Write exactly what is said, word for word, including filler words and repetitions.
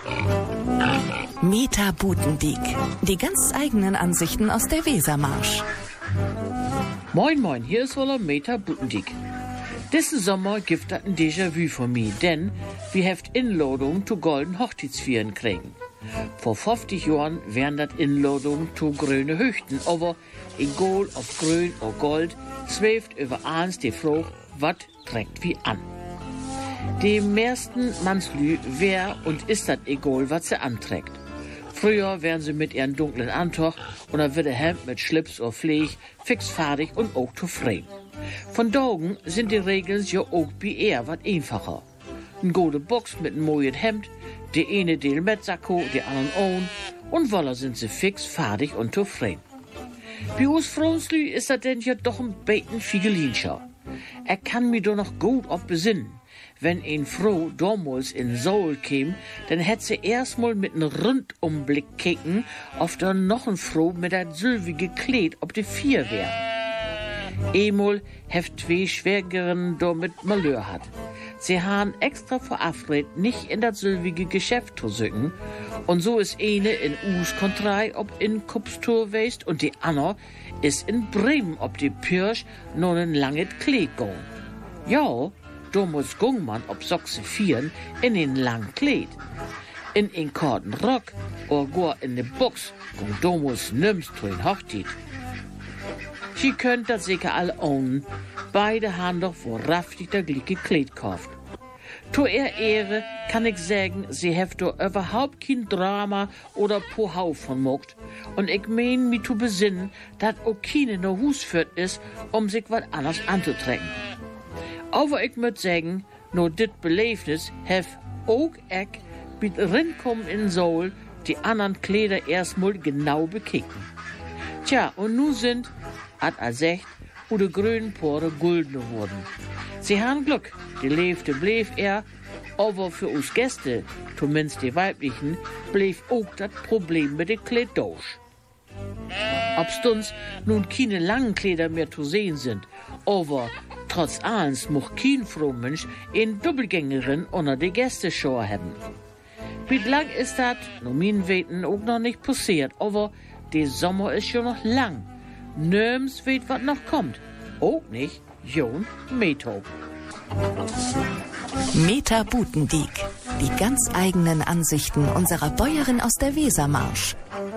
Meta Butendiek. Die ganz eigenen Ansichten aus der Wesermarsch. Moin moin, hier ist wohl Meta Butendiek. Diesen Sommer gibt das ein Déjà-vu von mir, denn wir heft Inladung zu golden Hochzeitsvieren kriegen. Vor fünfzig Jahren wären das Inladungen zu grüne Höchten, aber egal ob grün oder gold, schwebt über eins die Frage, was trägt wie an. Die meisten Mannslü wär und ist das egal, was sie anträgt. Früher wären sie mit ihren dunklen Antoch oder wird Hemd mit Schlips oder Pfleg fix fertig und auch zufrieden. Von Daugen sind die Regeln ja auch wie eher was einfacher. Ein gute Box mit einem neuen Hemd, die eine Deal mit Sakko, die anderen ohne, und voila sind sie fix fertig und zufrieden. Bei uns Frauenslü ist das denn ja doch ein bisschen Figelinscher. Er kann mir doch noch gut ob besinnen. Wenn ein Frau damals in Seoul käm, dann hätt sie erstmal mit einem Rundumblick kicken, ob da noch ein Frau mit dat sylvige Kleid ob die vier wär. Emol heft zwei Schwägerinnen da mit Malheur hat. Sie han extra verabredet, nicht in dat sylvige Geschäft zu sücken, und so ist eine in Us-Kontrei ob in Kupstur weist und die andere ist in Bremen ob die Pirsch noch ein langes Kleid gong. Ja, damals gung man ob Sochse vieren in den langen Kleid. In den korten Rock oder gar in de Box gung damals nimmst zu den Hochzeit. Sie könnt das sicher alle ownen. Beide haben doch wahrhaftig der gleiche Kleid gekauft. Zu ihr Ehre kann ich sagen, sie heft doch überhaupt kein Drama oder Pohau von mogt. Und ich mein, mich zu besinnen, dass auch keine no Hus führt ist, um sich was anderes anzutrecken. Aber ich müt sagen, no dit Beleefnis hef auch ich mit rinkommen in Seoul die anderen Kleider erstmal genau bekicken. Tja, und nun sind, hat er sagt, wo die grünen Pore gulden wurden. Sie haben Glück, die Leefte blieb er, aber für uns Gäste, zumindest die weiblichen, blieb auch das Problem mit den Kleid durch. Ob's uns nun keine langen Kleider mehr zu sehen sind, aber trotz allens mocht kein froh Mensch in Doppelgängerin unter die Gästeschau haben. Wie lang ist das, nur mein Weten auch noch nicht passiert, aber der Sommer ist schon noch lang. Nirgends weet was noch kommt. Auch nicht Jon Meto. Meta Butendiek. Die ganz eigenen Ansichten unserer Bäuerin aus der Wesermarsch.